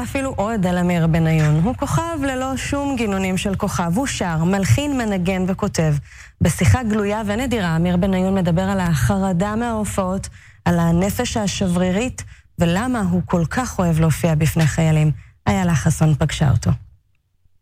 אפילו עוד על אמיר בניון. הוא כוכב ללא שום גינונים של כוכב. הוא שר, מלחין, מנגן וכותב. בשיחה גלויה ונדירה, אמיר בניון מדבר על החרדה מההופעות, על הנפש השברירית, ולמה הוא כל כך אוהב להופיע בפני חיילים. איילה חסון פגשה אותו.